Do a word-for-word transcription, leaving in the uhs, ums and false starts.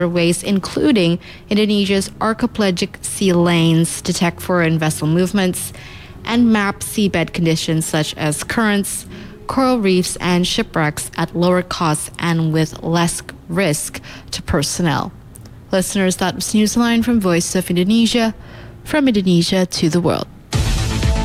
ways, including Indonesia's archipelagic sea lanes, detect foreign vessel movements, and map seabed conditions such as currents, coral reefs, and shipwrecks at lower costs and with less risk to personnel. Listeners, that was Newsline from Voice of Indonesia, from Indonesia to the world.